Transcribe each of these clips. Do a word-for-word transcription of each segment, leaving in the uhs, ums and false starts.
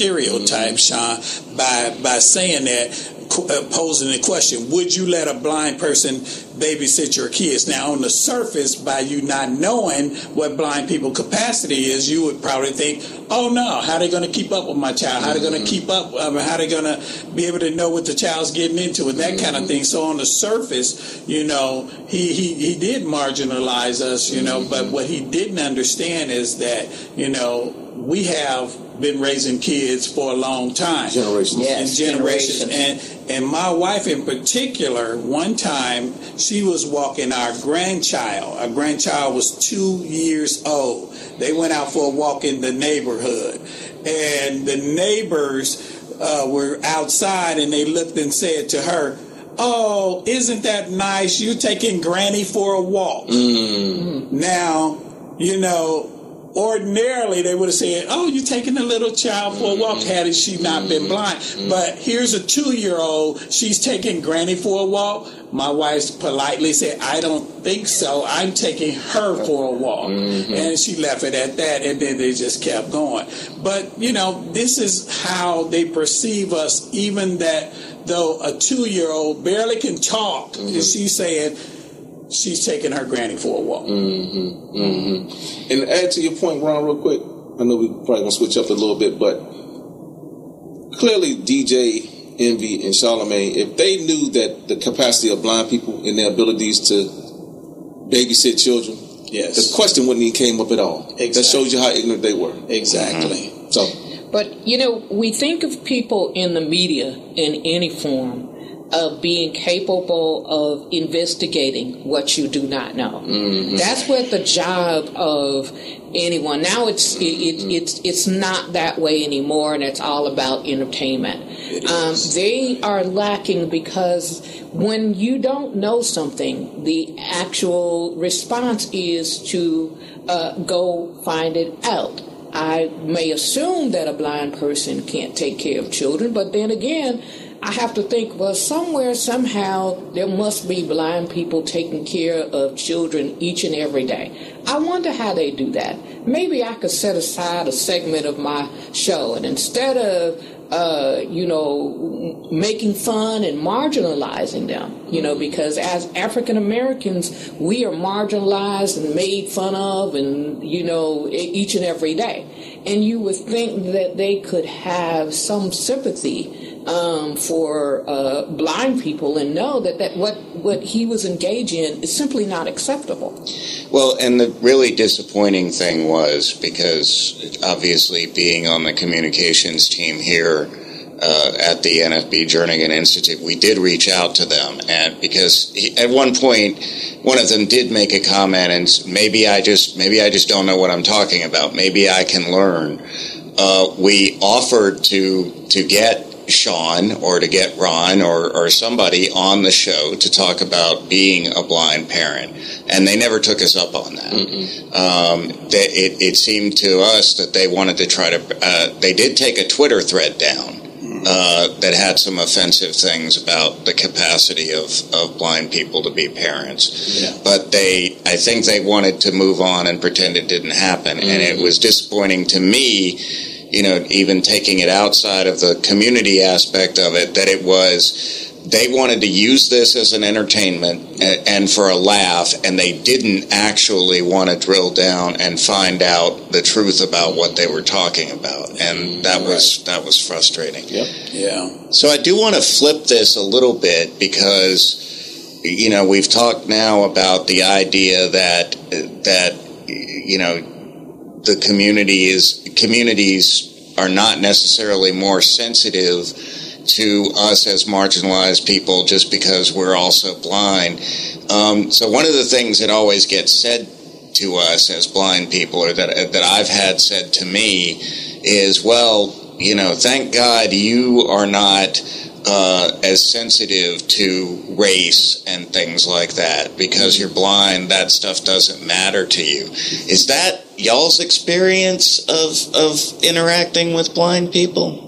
stereotype, Sean, by by saying that, uh, posing the question, would you let a blind person babysit your kids? Now, on the surface, by you not knowing what blind people capacity is, you would probably think, oh no, how are they going to keep up with my child? How are they going to keep up? Um, how are they going to be able to know what the child's getting into and that kind of thing? So on the surface, you know, he, he, he did marginalize us, you know, but what he didn't understand is that, you know, we have been raising kids for a long time. Generations. Yes, and generations. generations. And and my wife in particular, one time she was walking our grandchild. Our grandchild was two years old. They went out for a walk in the neighborhood. And the neighbors uh, were outside and they looked and said to her, oh, isn't that nice? You're taking Granny for a walk. Mm. Now, you know, ordinarily, they would have said, oh, you're taking a little child for a walk, had she not been blind. But here's a two-year-old, she's taking Granny for a walk. My wife politely said, I don't think so. I'm taking her for a walk. Mm-hmm. And she left it at that, and then they just kept going. But, you know, this is how they perceive us, even that though a two-year-old barely can talk, mm-hmm. and she's saying, she's taking her granny for a walk. Mm-hmm, mm-hmm. And add to your point, Ron, real quick. I know we probably gonna switch up a little bit, but clearly D J, Envy, and Charlamagne, if they knew that the capacity of blind people and their abilities to babysit children, yes, the question wouldn't even came up at all. Exactly. That shows you how ignorant they were. Exactly. Mm-hmm. So, but you know, we think of people in the media in any form of being capable of investigating what you do not know. Mm-hmm. That's what the job of anyone. Now it's it, it, it's it's not that way anymore, and it's all about entertainment. Um, they are lacking because when you don't know something, the actual response is to uh, go find it out. I may assume that a blind person can't take care of children, but then again, I have to think, well, somewhere, somehow, there must be blind people taking care of children each and every day. I wonder how they do that. Maybe I could set aside a segment of my show, and instead of, uh, you know, making fun and marginalizing them, you know, because as African Americans, we are marginalized and made fun of, and, you know, each and every day. And you would think that they could have some sympathy Um, for uh, blind people and know that, that what, what he was engaged in is simply not acceptable. Well, and the really disappointing thing was, because obviously being on the communications team here uh, at the N F B Jernigan Institute, we did reach out to them, and because he, at one point one of them did make a comment, and maybe I just maybe I just don't know what I'm talking about. Maybe I can learn. Uh, we offered to to get Sean or to get Ron or, or somebody on the show to talk about being a blind parent, and they never took us up on that. Um, they, it, it seemed to us that they wanted to try to uh, they did take a Twitter thread down uh, that had some offensive things about the capacity of, of blind people to be parents, yeah. But they I think they wanted to move on and pretend it didn't happen. Mm-hmm. And it was disappointing to me, you know, even taking it outside of the community aspect of it, that it was, they wanted to use this as an entertainment and, and for a laugh, and they didn't actually want to drill down and find out the truth about what they were talking about. And that was, right. that was frustrating. Yep. Yeah. So I do want to flip this a little bit because, you know, we've talked now about the idea that, that, you know, the community is communities are not necessarily more sensitive to us as marginalized people just because we're also blind. Um, so one of the things that always gets said to us as blind people, or that that I've had said to me, is, well, you know, thank God you are not uh, as sensitive to race and things like that. Because you're blind, that stuff doesn't matter to you. Is that y'all's experience of of interacting with blind people?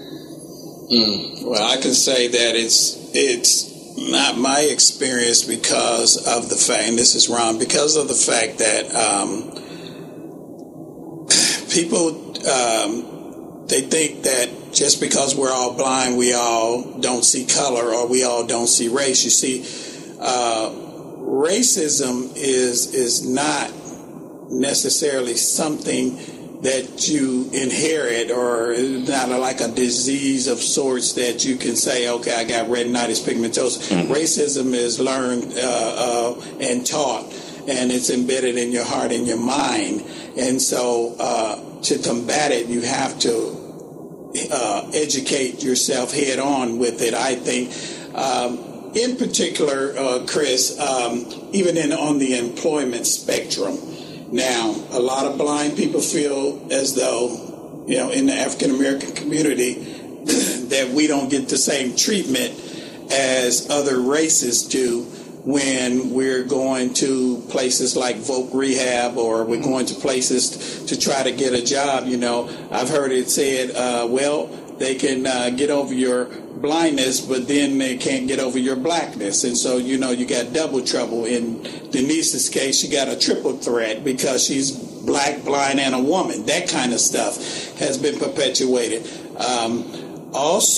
Mm. Well, I can say that it's it's not my experience because of the fact, and this is wrong, because of the fact that um, people um, they think that just because we're all blind, we all don't see color or we all don't see race. You see, uh, racism is is not necessarily something that you inherit, or not like a disease of sorts that you can say, okay, I got retinitis pigmentosa. Mm-hmm. Racism is learned uh, uh, and taught, and it's embedded in your heart and your mind. And so uh, to combat it, you have to uh, educate yourself head on with it, I think. Um, in particular, uh, Chris, um, even in on the employment spectrum. Now, a lot of blind people feel as though, you know, in the African American community, that we don't get the same treatment as other races do when we're going to places like Voc Rehab, or we're going to places to try to get a job. You know, I've heard it said, uh, well, they can uh, get over your blindness, but then they can't get over your blackness. And so, you know, you got double trouble. In Denise's case, she got a triple threat because she's black, blind, and a woman. That kind of stuff has been perpetuated. Um,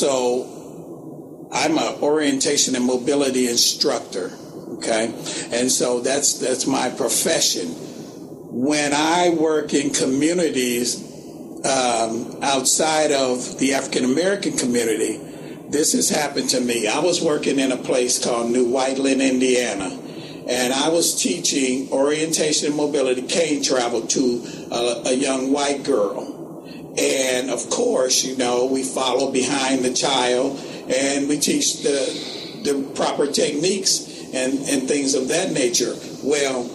also, I'm an orientation and mobility instructor, okay? And so that's that's my profession. When I work in communities um, outside of the African American community, this has happened to me. I was working in a place called New Whiteland, Indiana, and I was teaching orientation and mobility cane travel to a, a young white girl. And of course, you know, we follow behind the child and we teach the the proper techniques and, and things of that nature. Well,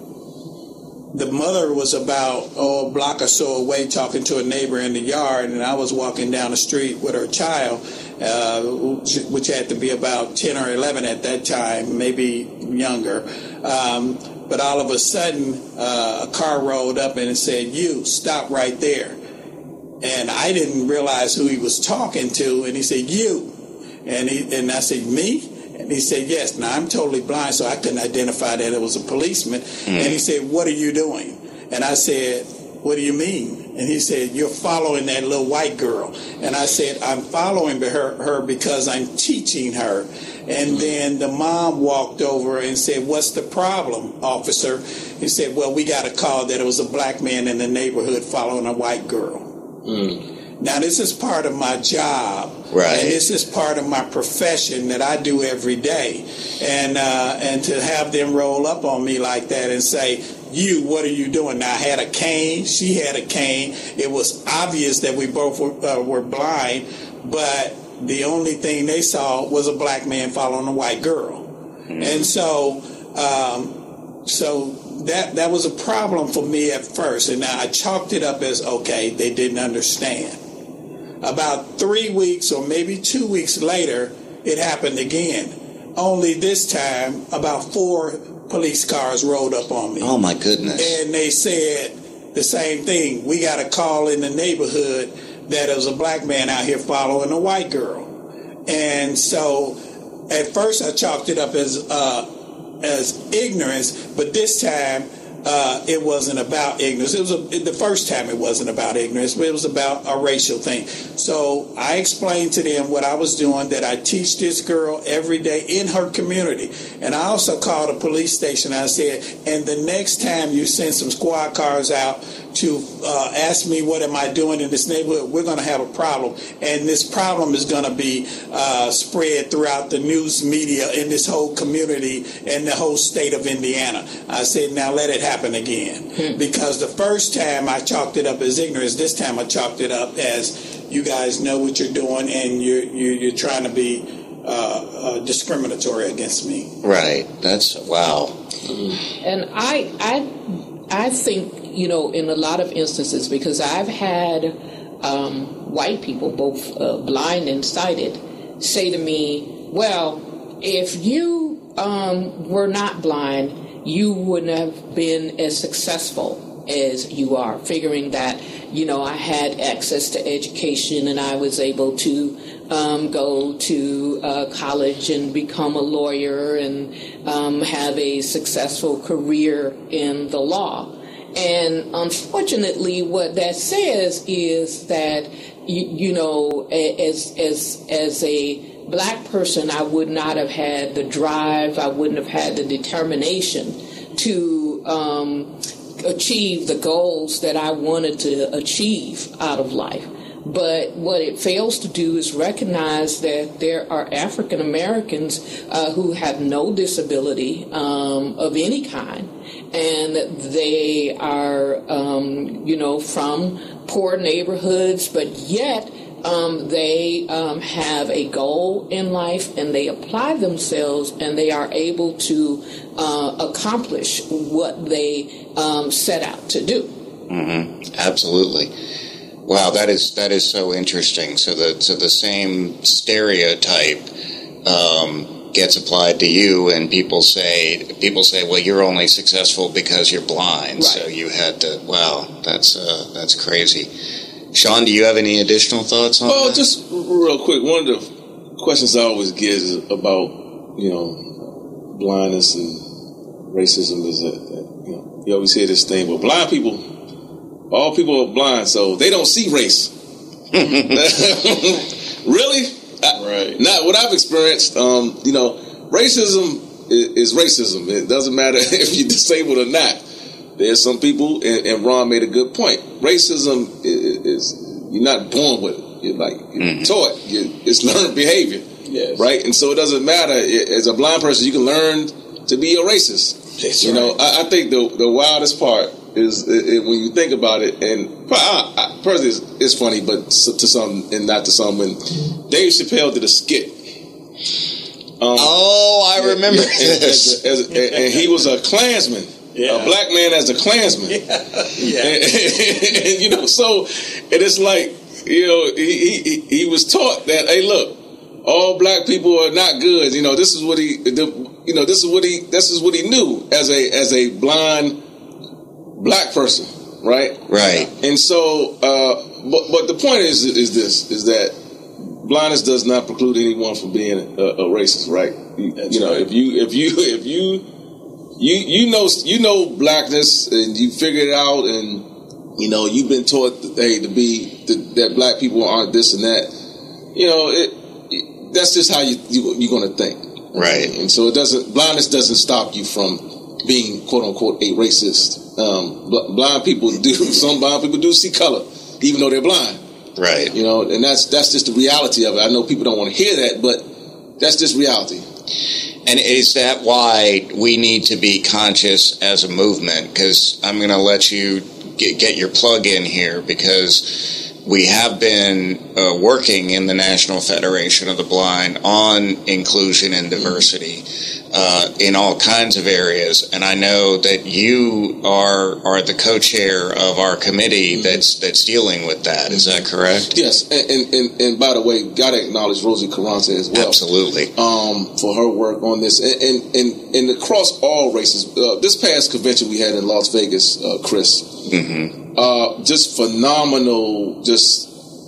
the mother was about oh, a block or so away talking to a neighbor in the yard, and I was walking down the street with her child, uh, which had to be about ten or eleven at that time, maybe younger. Um, but all of a sudden, uh, a car rolled up and it said, "You, stop right there." And I didn't realize who he was talking to, and he said, "You." And, he, and I said, "Me?" And he said, "Yes." Now, I'm totally blind, so I couldn't identify that it was a policeman. Mm. And he said, "What are you doing?" And I said, "What do you mean?" And he said, "You're following that little white girl." And I said, "I'm following her, her because I'm teaching her." And then the mom walked over and said, "What's the problem, officer?" He said, "Well, we got a call that it was a black man in the neighborhood following a white girl." Mm. Now, this is part of my job, right? And this is part of my profession that I do every day. And uh, and to have them roll up on me like that and say, "You, what are you doing?" Now, I had a cane. She had a cane. It was obvious that we both were, uh, were blind, but the only thing they saw was a black man following a white girl. Mm-hmm. And so, um, so that that was a problem for me at first. And now I chalked it up as, okay, they didn't understand. About three weeks or maybe two weeks later, it happened again. Only this time, about four police cars rolled up on me. Oh, my goodness. And they said the same thing. "We got a call in the neighborhood that there was a black man out here following a white girl." And so at first I chalked it up as uh, as ignorance, but this time Uh, it wasn't about ignorance. It was a, the first time it wasn't about ignorance, but it was about a racial thing. So I explained to them what I was doing, that I teach this girl every day in her community. And I also called a police station. I said, "And the next time you send some squad cars out to uh, ask me what am I doing in this neighborhood, we're going to have a problem. And this problem is going to be uh, spread throughout the news media in this whole community and the whole state of Indiana." I said, "Now let it happen again." Hmm. Because the first time I chalked it up as ignorance, this time I chalked it up as, you guys know what you're doing and you're, you're, you're trying to be uh, uh, discriminatory against me. Right. That's, wow. Mm-hmm. And I, I, I think, you know, in a lot of instances, because I've had um, white people, both uh, blind and sighted, say to me, "Well, if you um, were not blind, you wouldn't have been as successful as you are," figuring that, you know, I had access to education and I was able to um, go to uh, college and become a lawyer and um, have a successful career in the law. And unfortunately, what that says is that you, you know, as as as a black person, I would not have had the drive, I wouldn't have had the determination to um, achieve the goals that I wanted to achieve out of life. But what it fails to do is recognize that there are African Americans uh, who have no disability um, of any kind, and they are, um, you know, from poor neighborhoods, but yet um, they um, have a goal in life, and they apply themselves, and they are able to uh, accomplish what they um, set out to do. Mm-hmm. Absolutely. Wow, that is that is so interesting. So the so the same stereotype um, gets applied to you, and people say people say, well, you're only successful because you're blind. Right. So you had to. Wow, that's uh, that's crazy. Sean, do you have any additional thoughts on well, that? Well, just real quick, one of the questions I always get is about, you know, blindness and racism. Is that, that you know, you always hear this thing, but blind people. All people are blind, so they don't see race. Really? Right. Not what I've experienced. Um, you know, racism is, is racism. It doesn't matter if you're disabled or not. There's some people, and, and Ron made a good point. Racism is, is you're not born with it. You're like you're mm-hmm. taught. You're, it's learned behavior. Yes. Right? And so it doesn't matter. As a blind person, you can learn to be a racist. That's you right. know, I, I think the the wildest part is it, it, when you think about it, and I, I, personally, it's, it's funny, but to some and not to some. When Dave Chappelle did a skit. Um, oh, I yeah, remember yeah, this. as, as, as, and he was a Klansman. Yeah. A black man as a Klansman. Yeah. yeah. And, and, and, you know, so, and it's like, you know, he, he, he was taught that, hey, look, all black people are not good. You know, this is what he, the, you know, this is what he, this is what he knew as a, as a blind black person, right? Right. And so, uh, but, but the point is, is this, is that blindness does not preclude anyone from being a, a racist, right? You, you know, right. if you, if you, if you, You you know you know blackness, and you figured it out, and you know you've been taught that, hey, to be the, that black people aren't this and that. You know it, it that's just how you, you you're going to think, right? And so it doesn't blindness doesn't stop you from being quote unquote a racist. Um, bl- blind people do some blind people do see color, even though they're blind, right? You know, and that's that's just the reality of it. I know people don't want to hear that, but that's just reality. And is that why we need to be conscious as a movement? Because I'm going to let you get, get your plug in here, because we have been uh, working in the National Federation of the Blind on inclusion and diversity uh, in all kinds of areas. And I know that you are are the co-chair of our committee that's that's dealing with that. Is that correct? Yes, and and, and, and by the way, got to acknowledge Rosie Carranza as well. Absolutely. Um, for her work on this, and and, and, and across all races. Uh, this past convention we had in Las Vegas, uh, Chris, mm-hmm. uh, just phenomenal. Just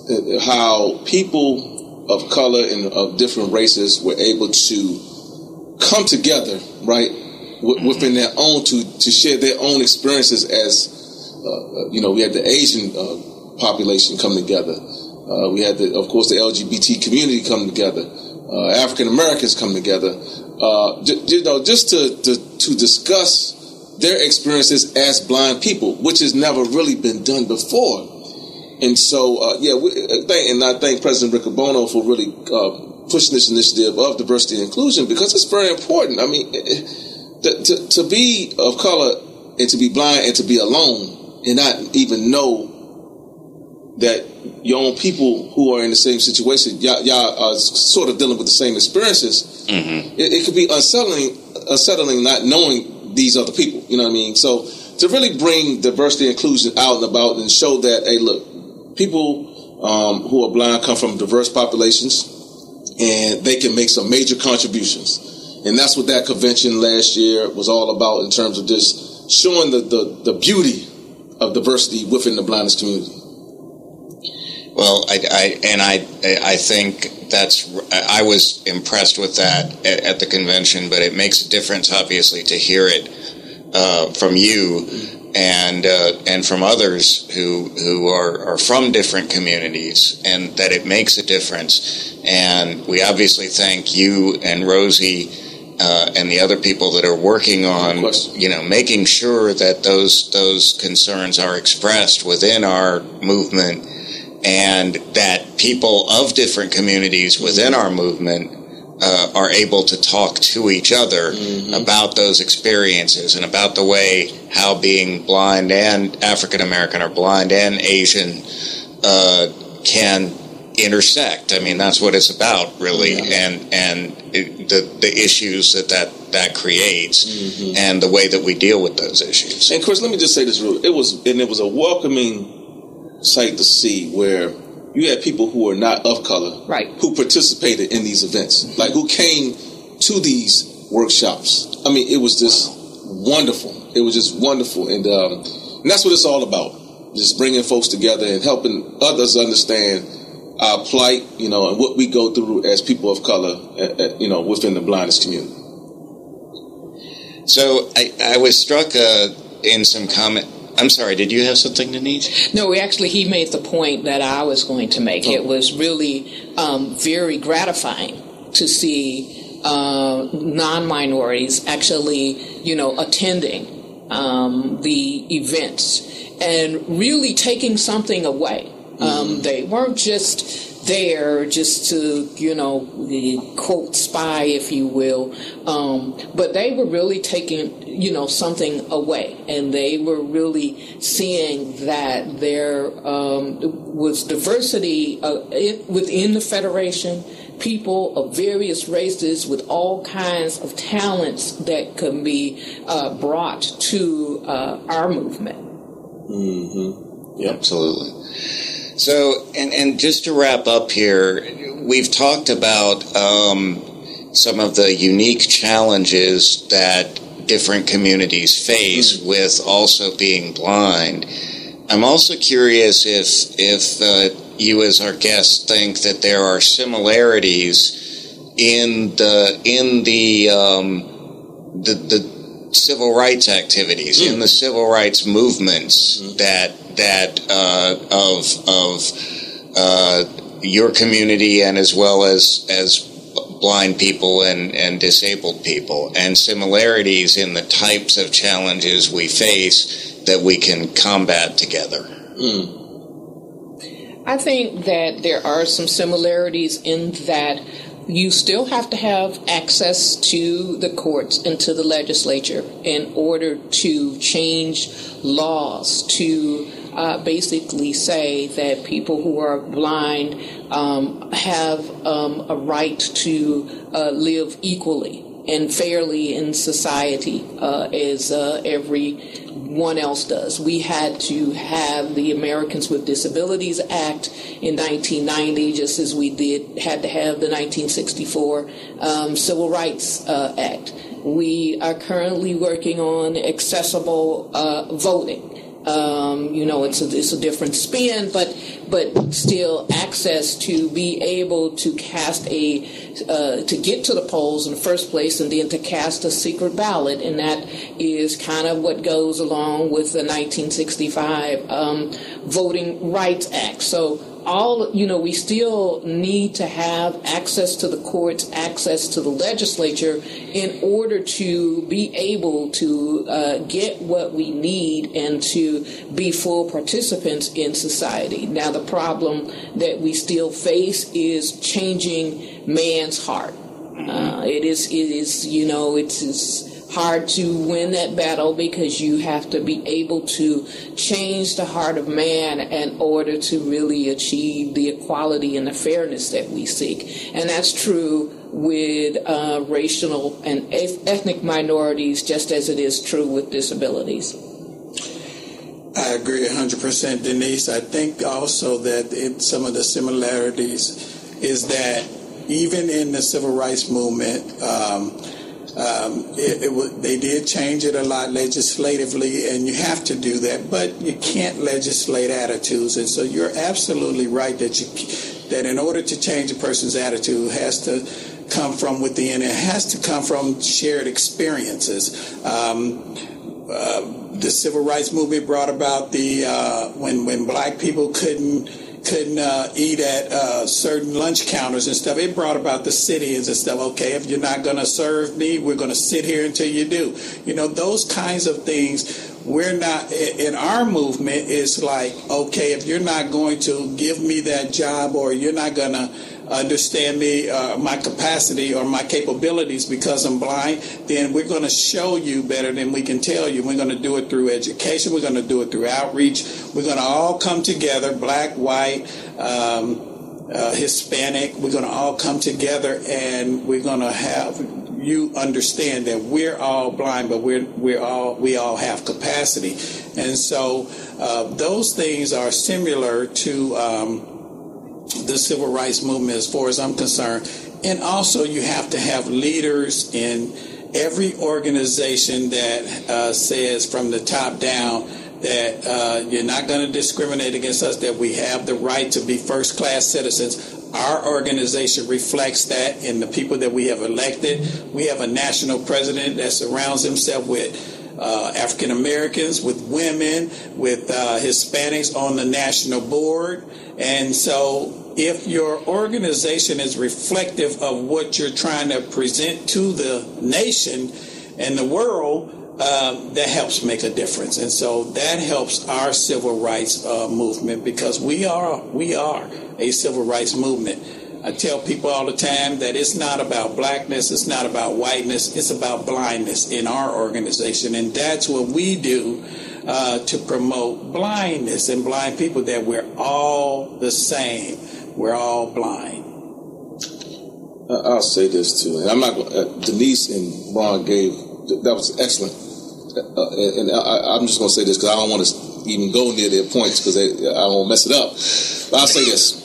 how people of color and of different races were able to come together, right, w- within their own to to share their own experiences. As uh, you know, we had the Asian uh, population come together. Uh, we had, the, of course, the L G B T community come together. Uh, African Americans come together. Uh, j- you know, just to, to to discuss their experiences as blind people, which has never really been done before. And so, uh, yeah, we, and I thank President Riccobono for really uh, pushing this initiative of diversity and inclusion, because it's very important. I mean, to, to, to be of color and to be blind and to be alone and not even know that your own people who are in the same situation, y'all, y'all are sort of dealing with the same experiences. Mm-hmm. It, it could be unsettling, unsettling not knowing these other people. You know what I mean? So to really bring diversity and inclusion out and about and show that, hey, look, people um, who are blind come from diverse populations, and they can make some major contributions. And that's what that convention last year was all about, in terms of just showing the, the, the beauty of diversity within the blindness community. Well, I, I and I I think that's I was impressed with that at, at the convention, but it makes a difference, obviously, to hear it uh, from you. and uh, and from others who who are, are from different communities, and that it makes a difference. And we obviously thank you and Rosie uh, and the other people that are working on, you know, making sure that those those concerns are expressed within our movement, and that people of different communities within our movement Uh, are able to talk to each other mm-hmm. about those experiences and about the way how being blind and African American or blind and Asian uh, can intersect. I mean, that's what it's about, really, yeah. and and it, the the issues that that, that creates mm-hmm. and the way that we deal with those issues. And Chris, let me just say this real. It was and it was a welcoming sight to see where you had people who are not of color, right, who participated in these events, like who came to these workshops. I mean, it was just wow. wonderful. It was just wonderful, and, um, and that's what it's all about: just bringing folks together and helping others understand our plight, you know, and what we go through as people of color, uh, uh, you know, within the blindness community. So I, I was struck uh, in some comment. I'm sorry, did you have something, Denise? No, actually, he made the point that I was going to make. Oh. It was really um, very gratifying to see uh, non-minorities actually, you know, attending um, the events and really taking something away. Um, mm-hmm. They weren't just there just to, you know, the quote spy, if you will, um, but they were really taking, you know, something away, and they were really seeing that there um, was diversity uh, in, within the Federation, people of various races with all kinds of talents that can be uh, brought to uh, our movement. Mm-hmm. Yep. Absolutely. So, and, and just to wrap up here, we've talked about um, some of the unique challenges that different communities face mm-hmm. with also being blind. I'm also curious if if uh, you, as our guest, think that there are similarities in the in the um, the, the civil rights activities, mm. in the civil rights movements mm. that that uh, of of uh, your community, and as well as as blind people and, and disabled people, and similarities in the types of challenges we face that we can combat together. Mm. I think that there are some similarities in that you still have to have access to the courts and to the legislature in order to change laws to uh, basically say that people who are blind um, have um, a right to uh, live equally and fairly in society uh, as uh, everyone else does. We had to have the Americans with Disabilities Act in nineteen ninety, just as we did had to have the nineteen sixty-four um, Civil Rights uh, Act. We are currently working on accessible uh, voting. Um, you know, it's a, it's a different spin, but but still access to be able to cast a uh, to get to the polls in the first place, and then to cast a secret ballot, and that is kind of what goes along with the nineteen sixty-five um, Voting Rights Act. So all, you know, we still need to have access to the courts, access to the legislature in order to be able to uh, get what we need and to be full participants in society. Now, the problem that we still face is changing man's heart. Uh, it is, it is, you know, it's, it's hard to win that battle because you have to be able to change the heart of man in order to really achieve the equality and the fairness that we seek. And that's true with uh, racial and ethnic minorities, just as it is true with disabilities. I agree one hundred percent, Denise. I think also that it, some of the similarities is that even in the civil rights movement, um, Um, it, it w- they did change it a lot legislatively, and you have to do that, but you can't legislate attitudes. And so you're absolutely right that you that in order to change a person's attitude, it has to come from within. It has to come from shared experiences. Um, uh, the civil rights movement brought about the uh, when when black people couldn't couldn't uh, eat at uh, certain lunch counters and stuff. It brought about the sit-ins and stuff. Okay, if you're not going to serve me, we're going to sit here until you do. You know, those kinds of things. We're not, in our movement, it's like, okay, if you're not going to give me that job, or you're not going to understand me, uh, my capacity or my capabilities because I'm blind, then we're going to show you better than we can tell you. We're going to do it through education. We're going to do it through outreach. We're going to all come together, black, white, um, uh, Hispanic. We're going to all come together, and we're going to have you understand that we're all blind, but we're we're all we all have capacity, and so uh, those things are similar to um, the civil rights movement, as far as I'm concerned. And also, you have to have leaders in every organization that uh, says from the top down that uh, you're not going to discriminate against us, that we have the right to be first-class citizens. Our organization reflects that in the people that we have elected. We have a national president that surrounds himself with uh, African Americans, with women, with uh, Hispanics on the national board. And so if your organization is reflective of what you're trying to present to the nation and the world, Um, that helps make a difference. And so that helps our civil rights uh, movement, because we are we are a civil rights movement. I tell people all the time that it's not about blackness, it's not about whiteness, it's about blindness in our organization. And that's what we do uh, to promote blindness and blind people, that we're all the same. We're all blind. I'll say this too, and I'm not going. Uh, Denise and Ron gave that was excellent. Uh, and I, I'm just going to say this because I don't want to even go near their points because I won't mess it up. But I'll say this.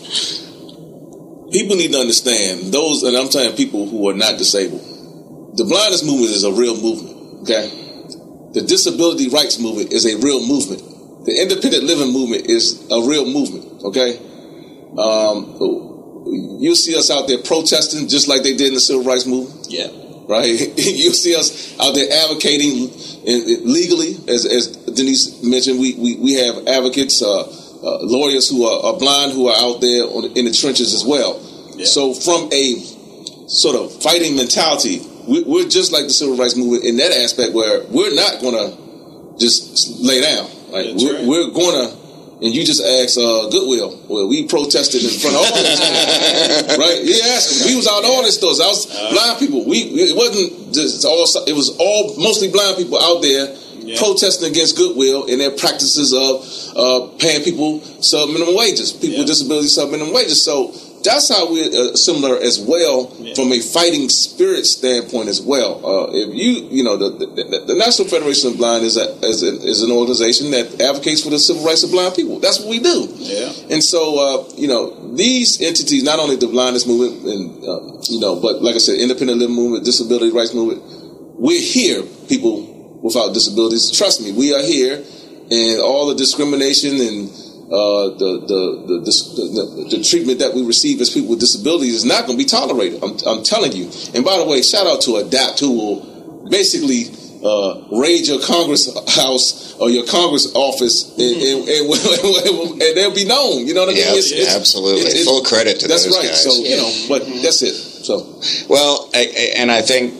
People need to understand, those, and I'm telling people who are not disabled, the blindness movement is a real movement, okay? The disability rights movement is a real movement. The independent living movement is a real movement, okay? Um, you'll see us out there protesting just like they did in the civil rights movement. Yeah. Right? You'll see us out there advocating legally, as, as Denise mentioned. We, we, we have advocates, uh, uh, lawyers who are, are blind, who are out there on, in the trenches as well. Yeah. So from a sort of fighting mentality, we, we're just like the civil rights movement in that aspect, where we're not going to just lay down. Right? We're, right. we're going to. And you just asked uh, Goodwill. Well, we protested in front of all this stores, right? Yeah, we was out all these stores. I was uh, blind people. We it wasn't just all. It was all mostly blind people out there yeah. protesting against Goodwill and their practices of uh, paying people sub minimum wages, people yeah. with disabilities sub minimum wages. So that's how we're uh, similar as well yeah. from a fighting spirit standpoint as well. Uh, if you, you know, the, the, the National Federation of Blind is, a, is, a, is an organization that advocates for the civil rights of blind people. That's what we do. Yeah. And so, uh, you know, these entities, not only the blindness movement, and uh, you know, but like I said, independent living movement, disability rights movement, we're here, people without disabilities. Trust me, we are here, and all the discrimination and Uh, the, the, the, the, the treatment that we receive as people with disabilities is not going to be tolerated. I'm, I'm telling you. And by the way, shout out to ADAPT, who will basically uh, raid your Congress house or your Congress office, and, and, and, and they'll be known. You know what I mean? Yeah, it's, it's, absolutely. It's, it's, Full credit to that's those right. guys. So, you know, but mm-hmm. that's it. So, well, I, and I think,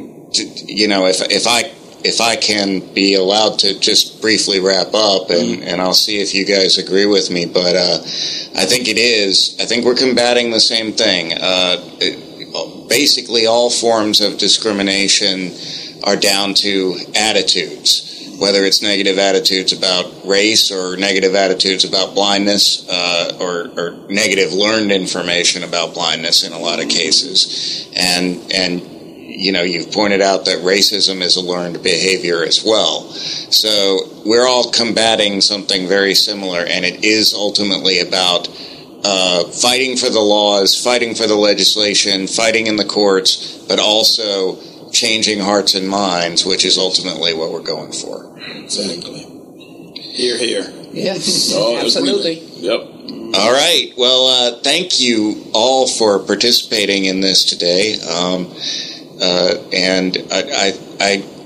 you know, if if I if I can be allowed to just briefly wrap up, and, mm-hmm. and I'll see if you guys agree with me, but uh, I think it is, I think we're combating the same thing. Uh, it, basically, all forms of discrimination are down to attitudes, whether it's negative attitudes about race or negative attitudes about blindness, uh, or, or negative learned information about blindness in a lot of cases. And, and you know, you've pointed out that racism is a learned behavior as well. So we're all combating something very similar, and it is ultimately about uh, fighting for the laws, fighting for the legislation, fighting in the courts, but also changing hearts and minds, which is ultimately what we're going for. Exactly. Here, here. Yes, oh, absolutely. Yep. All right. Well, uh, thank you all for participating in this today. Um, Uh, and I, I, I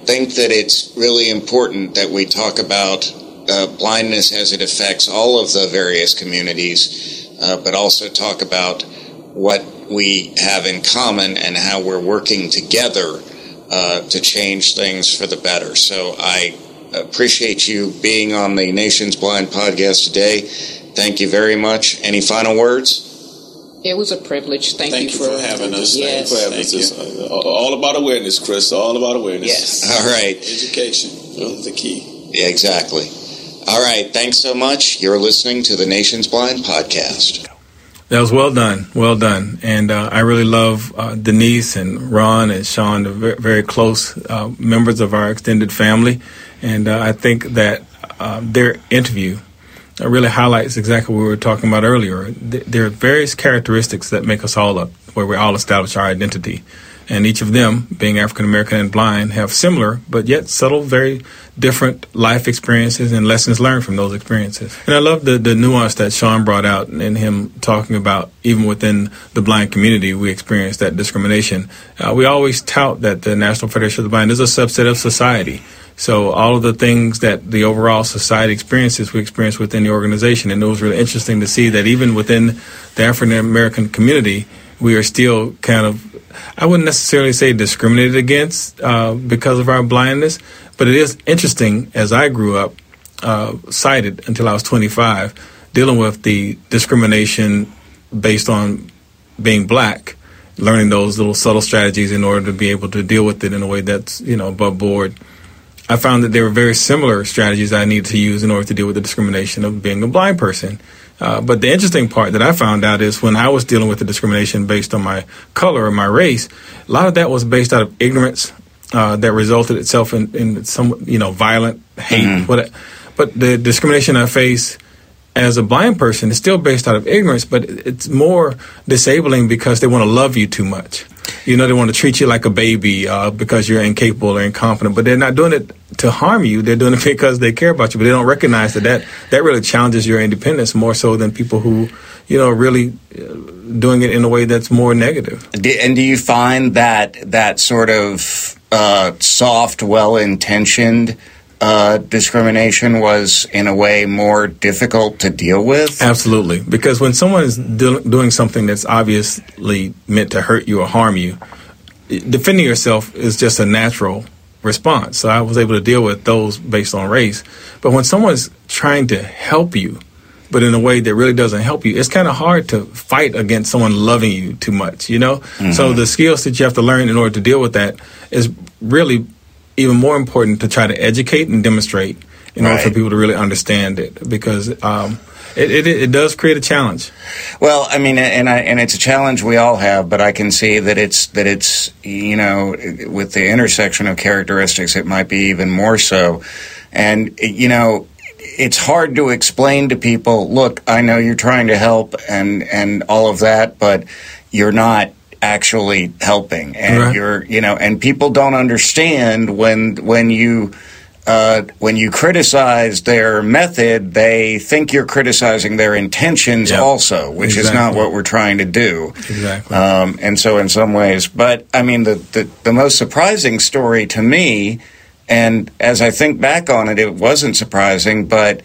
think that it's really important that we talk about uh, blindness as it affects all of the various communities, uh, but also talk about what we have in common and how we're working together uh, to change things for the better. So I appreciate you being on the Nation's Blind podcast today. Thank you very much. Any final words? It was a privilege. Thank, Thank you, you for, for having us. Yes. Thank you for having us. It's all about awareness, Chris. All about awareness. Yes. All right. Education is the key. Yeah, exactly. All right. Thanks so much. You're listening to the Nation's Blind podcast. That was well done. Well done. And uh, I really love uh, Denise and Ron and Sean, the very, very close uh, members of our extended family. And uh, I think that uh, their interview uh, really highlights exactly what we were talking about earlier. Th- there are various characteristics that make us all up, where we all establish our identity. And each of them, being African American and blind, have similar but yet subtle, very different life experiences and lessons learned from those experiences. And I love the, the nuance that Sean brought out in him talking about even within the blind community, we experience that discrimination. Uh, we always tout that the National Federation of the Blind is a subset of society. So all of the things that the overall society experiences, we experience within the organization. And it was really interesting to see that even within the African American community, we are still kind of, I wouldn't necessarily say discriminated against uh, because of our blindness, but it is interesting, as I grew up, uh, sighted until I was twenty-five, dealing with the discrimination based on being black, learning those little subtle strategies in order to be able to deal with it in a way that's, you know, above board. I found that there were very similar strategies I needed to use in order to deal with the discrimination of being a blind person. Uh, but the interesting part that I found out is when I was dealing with the discrimination based on my color or my race, a lot of that was based out of ignorance uh, that resulted itself in, in some, you know, violent hate. Mm-hmm. But, but the discrimination I face as a blind person is still based out of ignorance, but it's more disabling because they want to love you too much. You know, they want to treat you like a baby uh, because you're incapable or incompetent, but they're not doing it to harm you. They're doing it because they care about you, but they don't recognize that that, that really challenges your independence more so than people who, you know, are really doing it in a way that's more negative. And do you find that that sort of uh, soft, well-intentioned Uh, discrimination was, in a way, more difficult to deal with? Absolutely. Because when someone is do- doing something that's obviously meant to hurt you or harm you, defending yourself is just a natural response. So I was able to deal with those based on race. But when someone's trying to help you, but in a way that really doesn't help you, it's kind of hard to fight against someone loving you too much, you know? Mm-hmm. So the skills that you have to learn in order to deal with that is really even more important to try to educate and demonstrate in right. order for people to really understand it, because um, it, it it does create a challenge. Well, I mean, and I, and it's a challenge we all have, but I can see that it's that it's you know, with the intersection of characteristics, it might be even more so. And you know, it's hard to explain to people, look, I know you're trying to help and and all of that, but you're not actually helping, and right. you're, you know, and people don't understand when when you uh, when you criticize their method, they think you're criticizing their intentions yep. also, which exactly. is not what we're trying to do. Exactly. Um, and so, in some ways, but I mean, the, the the most surprising story to me, and as I think back on it, it wasn't surprising, but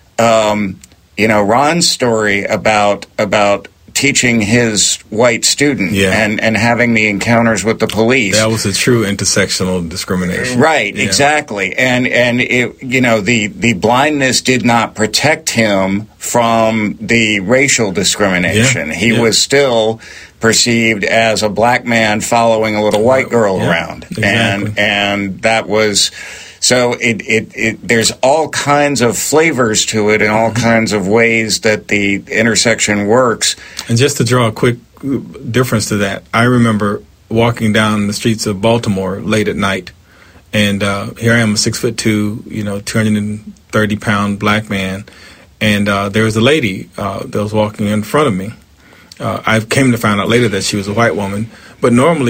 um, you know, Ron's story about about. teaching his white student yeah. and, and having the encounters with the police. That was a true intersectional discrimination. Right, yeah. exactly. And, and it, you know, the, the blindness did not protect him from the racial discrimination. Yeah. He yeah. was still perceived as a black man following a little white girl yeah. around. Exactly. And, and that was... So it, it, it, there's all kinds of flavors to it and all mm-hmm. kinds of ways that the intersection works. And just to draw a quick difference to that, I remember walking down the streets of Baltimore late at night, and uh, here I am, a six foot two, you know, two hundred thirty pound black man, and uh, there was a lady uh, that was walking in front of me. Uh, I came to find out later that she was a white woman, but normally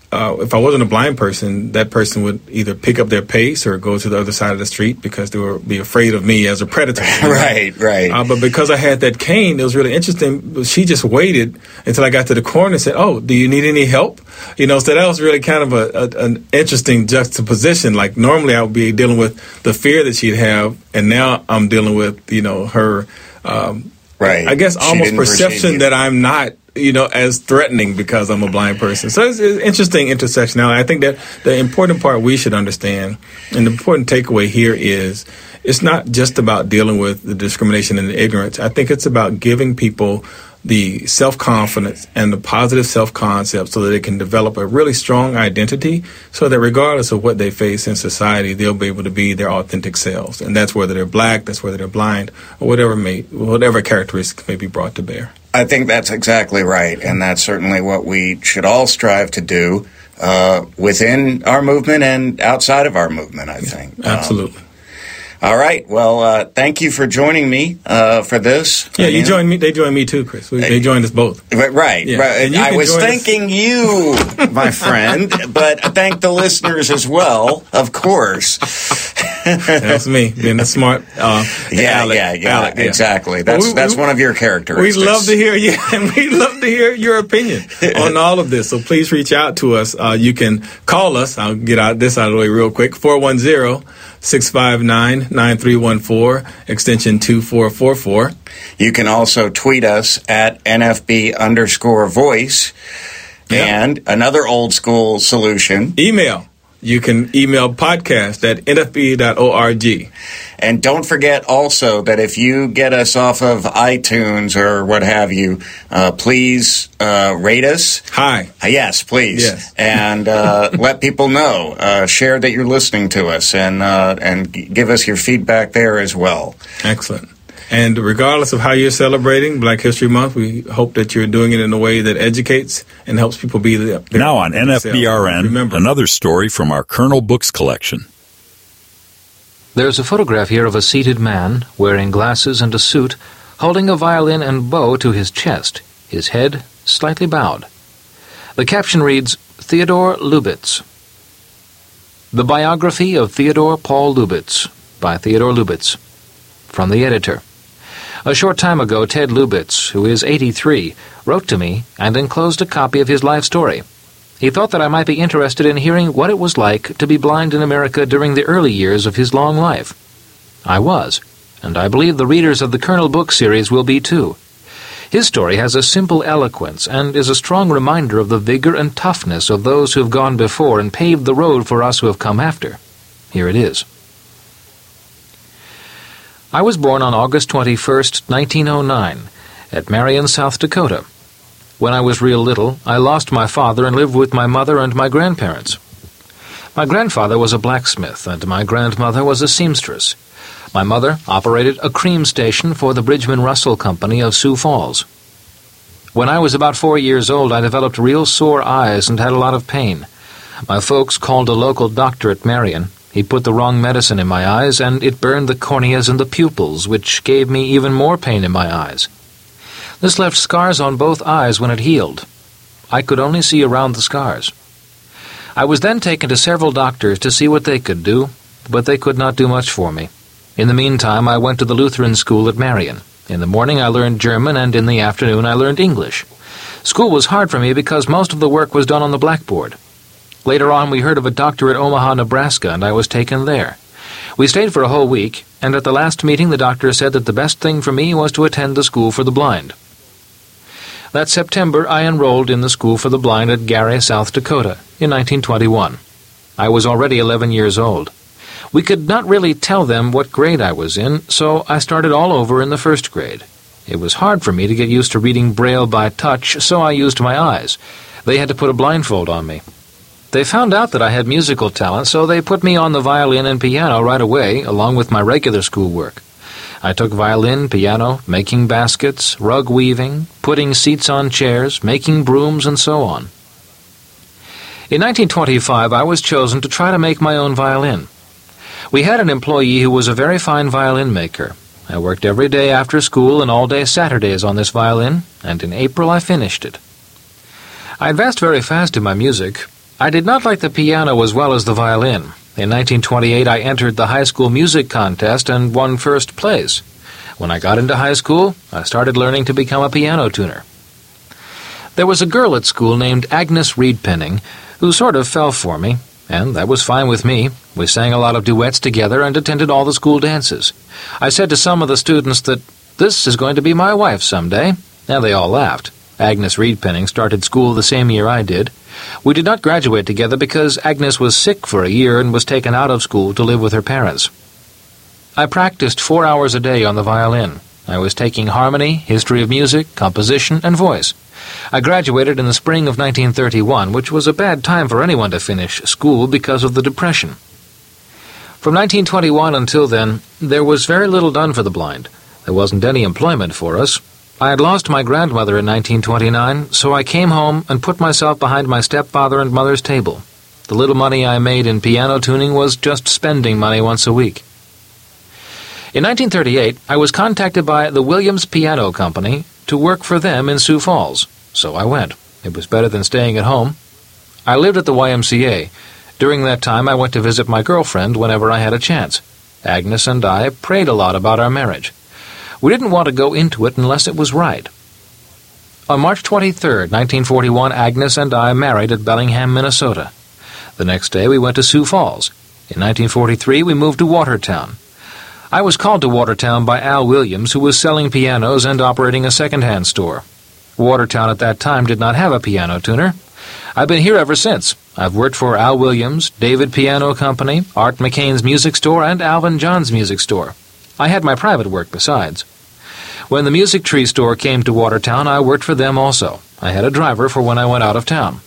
uh, if I wasn't a blind person, that person would either pick up their pace or go to the other side of the street because they would be afraid of me as a predator. Right, right. Uh, but because I had that cane, it was really interesting. She just waited until I got to the corner and said, "Oh, do you need any help?" You know, so that was really kind of a, a, an interesting juxtaposition. Like normally I would be dealing with the fear that she'd have, and now I'm dealing with, you know, her, um, right. I guess She almost didn't perceive perception you. that I'm not, you know, as threatening because I'm a blind person. So it's, it's interesting intersectionality. I think that the important part we should understand, and the important takeaway here is, it's not just about dealing with the discrimination and the ignorance. I think it's about giving people the self-confidence and the positive self-concept so that they can develop a really strong identity so that regardless of what they face in society, they'll be able to be their authentic selves. And that's whether they're black, that's whether they're blind, or whatever may, whatever characteristics may be brought to bear. I think that's exactly right, and that's certainly what we should all strive to do uh, within our movement and outside of our movement, I think. Absolutely. Um, all right. Well, uh, thank you for joining me uh, for this. Yeah, you joined me. They joined me too, Chris. We, they joined us both. Right, Yeah. right. And you I can was join us- thanking you, my friend, but thank the listeners as well, of course. That's me, being a smart uh, Yeah, Alec, yeah, yeah, Alec, exactly. That's Well, we- that's we- one of your We characteristics. love to hear, yeah, and we love to hear your opinion on all of this. So please reach out to us. Uh, you can call us. I'll get out this out of the way real quick. four one zero, six five nine, nine three one four, extension two four four four. You can also tweet us at N F B underscore voice. Yeah. And another old school solution. Email. You can email podcast at N F B dot org. And don't forget also that if you get us off of iTunes or what have you, uh, please uh, rate us. Hi. Uh, yes, please. Yes. And uh, let people know. Uh, share that you're listening to us and uh, and g- give us your feedback there as well. Excellent. And regardless of how you're celebrating Black History Month, we hope that you're doing it in a way that educates and helps people be the, their Now on N F B R N, Remember, another story from our Colonel Books collection. There's a photograph here of a seated man, wearing glasses and a suit, holding a violin and bow to his chest, his head slightly bowed. The caption reads, Theodore Lubitz. The Biography of Theodore Paul Lubitz, by Theodore Lubitz. From the editor. A short time ago, Ted Lubitz, who is eighty-three, wrote to me and enclosed a copy of his life story. He thought that I might be interested in hearing what it was like to be blind in America during the early years of his long life. I was, and I believe the readers of the Colonel book series will be too. His story has a simple eloquence and is a strong reminder of the vigor and toughness of those who have gone before and paved the road for us who have come after. Here it is. I was born on August twenty-first, nineteen oh nine, at Marion, South Dakota. When I was real little, I lost my father and lived with my mother and my grandparents. My grandfather was a blacksmith, and my grandmother was a seamstress. My mother operated a cream station for the Bridgman Russell Company of Sioux Falls. When I was about four years old, I developed real sore eyes and had a lot of pain. My folks called a local doctor at Marion. He put the wrong medicine in my eyes, and it burned the corneas and the pupils, which gave me even more pain in my eyes. This left scars on both eyes when it healed. I could only see around the scars. I was then taken to several doctors to see what they could do, but they could not do much for me. In the meantime, I went to the Lutheran school at Marion. In the morning I learned German, and in the afternoon I learned English. School was hard for me because most of the work was done on the blackboard. Later on, we heard of a doctor at Omaha, Nebraska, and I was taken there. We stayed for a whole week, and at the last meeting the doctor said that the best thing for me was to attend the School for the Blind. That September, I enrolled in the School for the Blind at Gary, South Dakota, in nineteen twenty-one. I was already eleven years old. We could not really tell them what grade I was in, so I started all over in the first grade. It was hard for me to get used to reading Braille by touch, so I used my eyes. They had to put a blindfold on me. They found out that I had musical talent, so they put me on the violin and piano right away, along with my regular schoolwork. I took violin, piano, making baskets, rug weaving, putting seats on chairs, making brooms, and so on. In nineteen twenty-five, I was chosen to try to make my own violin. We had an employee who was a very fine violin maker. I worked every day after school and all day Saturdays on this violin, and in April I finished it. I advanced very fast in my music. I did not like the piano as well as the violin. In nineteen twenty-eight, I entered the high school music contest and won first place. When I got into high school, I started learning to become a piano tuner. There was a girl at school named Agnes Reed Penning who sort of fell for me, and that was fine with me. We sang a lot of duets together and attended all the school dances. I said to some of the students that this is going to be my wife someday, and they all laughed. Agnes Reed Penning started school the same year I did. We did not graduate together because Agnes was sick for a year and was taken out of school to live with her parents. I practiced four hours a day on the violin. I was taking harmony, history of music, composition, and voice. I graduated in the spring of nineteen thirty-one, which was a bad time for anyone to finish school because of the Depression. From nineteen twenty-one until then, there was very little done for the blind. There wasn't any employment for us. I had lost my grandmother in nineteen twenty-nine, so I came home and put myself behind my stepfather and mother's table. The little money I made in piano tuning was just spending money once a week. In nineteen thirty-eight, I was contacted by the Williams Piano Company to work for them in Sioux Falls, so I went. It was better than staying at home. I lived at the Y M C A. During that time, I went to visit my girlfriend whenever I had a chance. Agnes and I prayed a lot about our marriage. We didn't want to go into it unless it was right. On March twenty-third, nineteen forty-one, Agnes and I married at Bellingham, Minnesota. The next day, we went to Sioux Falls. In nineteen forty-three, we moved to Watertown. I was called to Watertown by Al Williams, who was selling pianos and operating a second-hand store. Watertown at that time did not have a piano tuner. I've been here ever since. I've worked for Al Williams, David Piano Company, Art McCain's Music Store, and Alvin John's Music Store. I had my private work besides. When the Music Tree Store came to Watertown, I worked for them also. I had a driver for when I went out of town.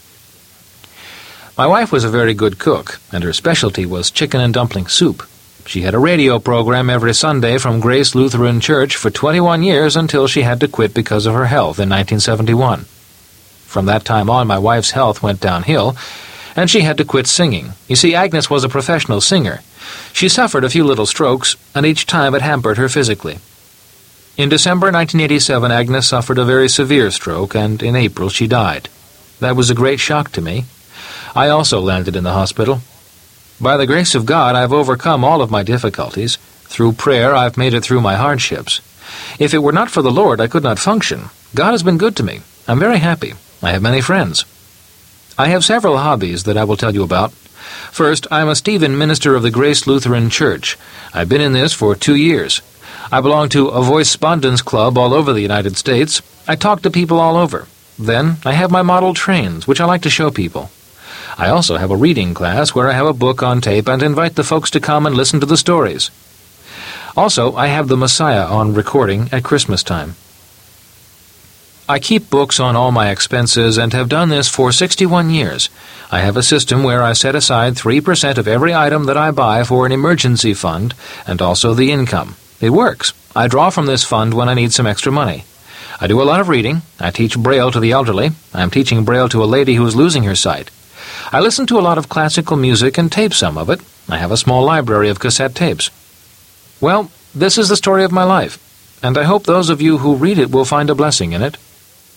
My wife was a very good cook, and her specialty was chicken and dumpling soup. She had a radio program every Sunday from Grace Lutheran Church for twenty-one years until she had to quit because of her health in nineteen seventy-one. From that time on, my wife's health went downhill, and she had to quit singing. You see, Agnes was a professional singer. She suffered a few little strokes, and each time it hampered her physically. In December nineteen eighty-seven, Agnes suffered a very severe stroke, and in April she died. That was a great shock to me. I also landed in the hospital. By the grace of God, I've overcome all of my difficulties. Through prayer, I've made it through my hardships. If it were not for the Lord, I could not function. God has been good to me. I'm very happy. I have many friends. I have several hobbies that I will tell you about. First, I'm a Stephen minister of the Grace Lutheran Church. I've been in this for two years. I belong to a Voice-Spondence Club all over the United States. I talk to people all over. Then, I have my model trains, which I like to show people. I also have a reading class where I have a book on tape and invite the folks to come and listen to the stories. Also, I have the Messiah on recording at Christmas time. I keep books on all my expenses and have done this for sixty-one years. I have a system where I set aside three percent of every item that I buy for an emergency fund and also the income. It works. I draw from this fund when I need some extra money. I do a lot of reading. I teach Braille to the elderly. I'm teaching Braille to a lady who is losing her sight. I listen to a lot of classical music and tape some of it. I have a small library of cassette tapes. Well, this is the story of my life, and I hope those of you who read it will find a blessing in it.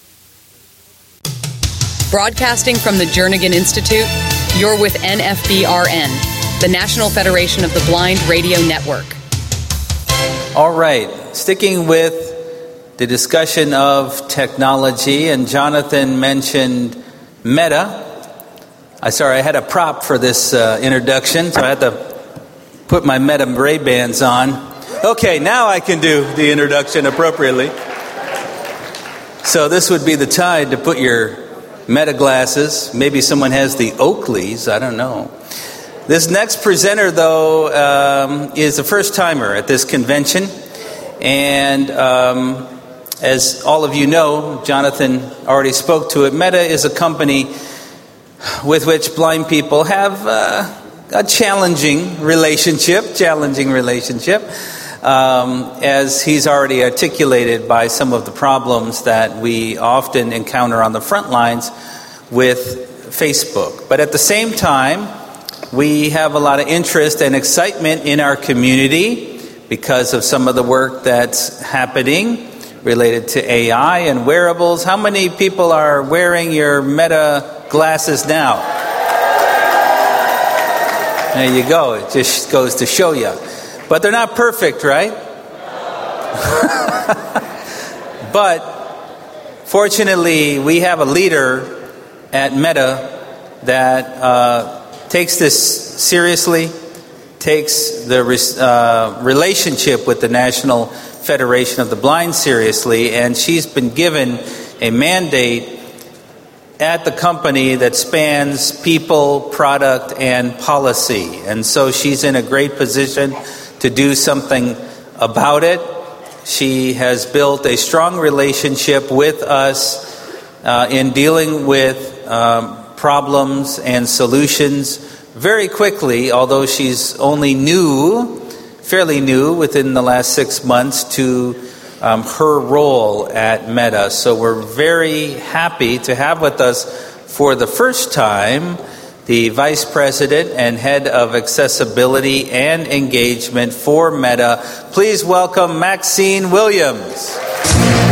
Broadcasting from the Jernigan Institute, you're with N F B R N, the National Federation of the Blind Radio Network. All right, sticking with the discussion of technology, and Jonathan mentioned Meta. I sorry, I had a prop for this uh, introduction, so I had to put my Meta Ray-Bans on. Okay, now I can do the introduction appropriately. So this would be the time to put your Meta glasses. Maybe someone has the Oakleys, I don't know. This next presenter, though, um, is a first-timer at this convention. And um, as all of you know, Jonathan already spoke to it, Meta is a company with which blind people have uh, a challenging relationship, challenging relationship, um, as he's already articulated by some of the problems that we often encounter on the front lines with Facebook. But at the same time, we have a lot of interest and excitement in our community because of some of the work that's happening related to A I and wearables. How many people are wearing your Meta glasses now? There you go. It just goes to show you. But they're not perfect, right? But fortunately, we have a leader at Meta that uh, takes this seriously, takes the uh, relationship with the National Federation of the Blind seriously, and she's been given a mandate at the company that spans people, product, and policy. And so she's in a great position to do something about it. She has built a strong relationship with us uh, in dealing with um, problems and solutions very quickly, although she's only new, fairly new within the last six months to Um, her role at Meta. So we're very happy to have with us for the first time the Vice President and Head of Accessibility and Engagement for Meta. Please welcome Maxine Williams.